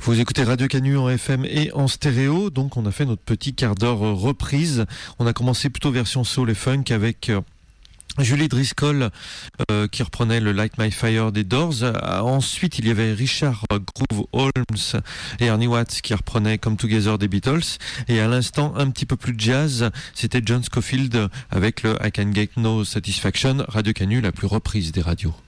Vous écoutez Radio Canu en FM et en stéréo, donc on a fait notre petit quart d'heure reprise. On a commencé plutôt version soul et funk avec Julie Driscoll qui reprenait le Light My Fire des Doors. Ensuite, il y avait Richard Groove Holmes et Ernie Watts qui reprenaient Come Together des Beatles. Et à l'instant, un petit peu plus de jazz, c'était John Scofield avec le I Can Get No Satisfaction, Radio Canu, la plus reprise des radios.